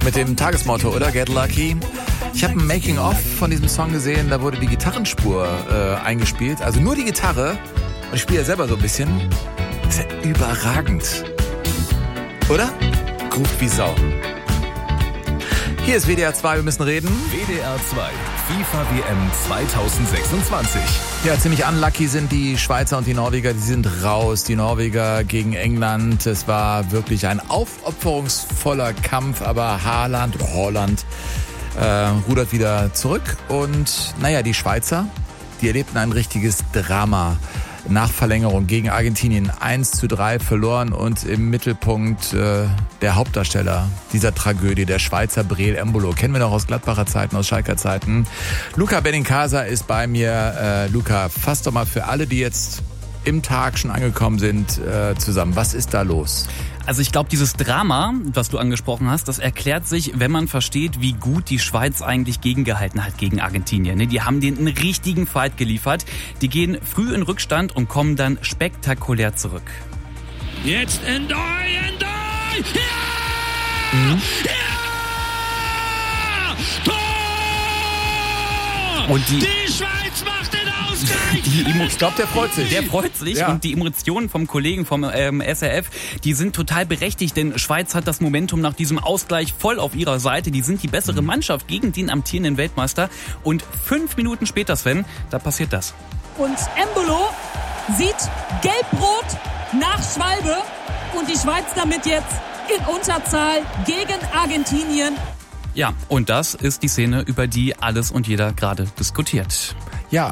mit dem Tagesmotto, oder? Get Lucky. Ich habe ein Making-of von diesem Song gesehen, da wurde die Gitarrenspur eingespielt, also nur die Gitarre. Und ich spiele ja selber so ein bisschen. Das ist ja überragend. Oder? Groove wie Sau. Hier ist WDR 2, wir müssen reden. WDR 2, FIFA WM 2026. Ja, ziemlich unlucky sind die Schweizer und die Norweger, die sind raus. Die Norweger gegen England. Es war wirklich ein aufopferungsvoller Kampf, aber Haaland rudert wieder zurück. Und naja, die Schweizer, die erlebten ein richtiges Drama. Nach Verlängerung gegen Argentinien 1:3 verloren und im Mittelpunkt der Hauptdarsteller dieser Tragödie, der Schweizer Breel Embolo. Kennen wir noch aus Gladbacher Zeiten, aus Schalker Zeiten. Luca Benincasa ist bei mir. Luca, fass doch mal für alle, die jetzt im Tag schon angekommen sind, zusammen. Was ist da los? Also ich glaube, dieses Drama, was du angesprochen hast, das erklärt sich, wenn man versteht, wie gut die Schweiz eigentlich gegengehalten hat gegen Argentinien. Die haben denen einen richtigen Fight geliefert. Die gehen früh in Rückstand und kommen dann spektakulär zurück. Jetzt Endoi! Ja! Ja! Tor! Und die Schweiz macht den Ausgleich! Ich glaube, der freut sich. Der freut sich, ja. Und die Emotionen vom Kollegen vom SRF, die sind total berechtigt, denn Schweiz hat das Momentum nach diesem Ausgleich voll auf ihrer Seite. Die sind die bessere Mannschaft gegen den amtierenden Weltmeister. Und 5 Minuten später, Sven, da passiert das. Und Embolo sieht gelb-rot nach Schwalbe und die Schweiz damit jetzt in Unterzahl gegen Argentinien. Ja, und das ist die Szene, über die alles und jeder gerade diskutiert. Ja,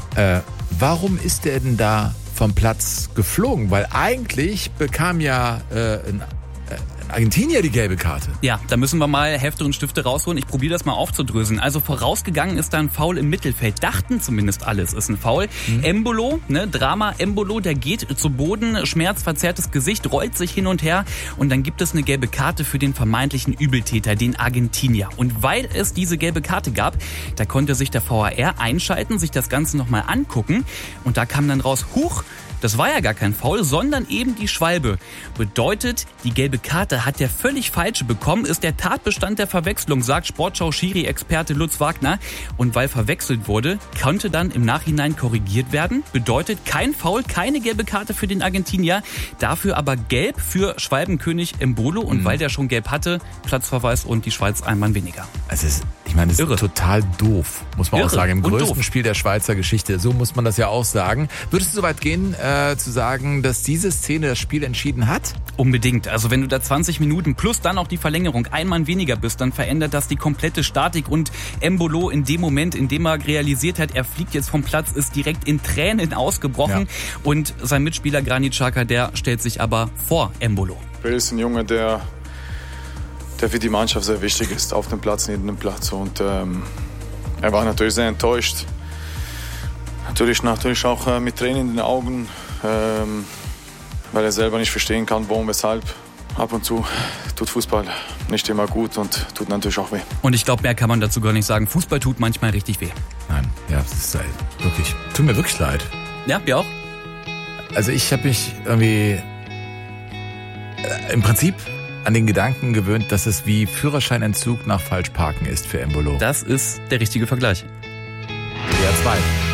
warum ist der denn da vom Platz geflogen? Weil eigentlich bekam ja ein Argentinier die gelbe Karte. Ja, da müssen wir mal Hefte und Stifte rausholen. Ich probiere das mal aufzudröseln. Also vorausgegangen ist da ein Foul im Mittelfeld. Dachten zumindest alles, ist ein Foul. Embolo, Drama Embolo, der geht zu Boden, schmerzverzerrtes Gesicht, rollt sich hin und her und dann gibt es eine gelbe Karte für den vermeintlichen Übeltäter, den Argentinier. Und weil es diese gelbe Karte gab, da konnte sich der VAR einschalten, sich das Ganze nochmal angucken und da kam dann raus, huch, das war ja gar kein Foul, sondern eben die Schwalbe. Bedeutet, die gelbe Karte hat der völlig falsche bekommen, ist der Tatbestand der Verwechslung, sagt Sportschau-Schiri-Experte Lutz Wagner. Und weil verwechselt wurde, konnte dann im Nachhinein korrigiert werden. Bedeutet, kein Foul, keine gelbe Karte für den Argentinier, dafür aber gelb für Schwalbenkönig Embolo. Und weil der schon gelb hatte, Platzverweis und die Schweiz ein Mann weniger. Also das ist total doof, muss man auch sagen. Im größten Spiel der Schweizer Geschichte, so muss man das ja auch sagen. Würdest du so weit gehen, zu sagen, dass diese Szene das Spiel entschieden hat? Unbedingt. Also wenn du da 20 Minuten plus dann auch die Verlängerung ein Mann weniger bist, dann verändert das die komplette Statik und Embolo in dem Moment, in dem er realisiert hat, er fliegt jetzt vom Platz, ist direkt in Tränen ausgebrochen und sein Mitspieler Granit Xhaka, der stellt sich aber vor Embolo. Er ist ein Junge, der für die Mannschaft sehr wichtig ist, auf dem Platz, neben dem Platz. Und er war natürlich sehr enttäuscht. Natürlich auch mit Tränen in den Augen, weil er selber nicht verstehen kann, warum, weshalb. Ab und zu tut Fußball nicht immer gut und tut natürlich auch weh. Und ich glaube, mehr kann man dazu gar nicht sagen. Fußball tut manchmal richtig weh. Nein, ja, das ist wirklich, tut mir wirklich leid. Ja, wir auch. Also ich habe mich irgendwie im Prinzip an den Gedanken gewöhnt, dass es wie Führerscheinentzug nach Falschparken ist für Embolo. Das ist der richtige Vergleich. WDR 2.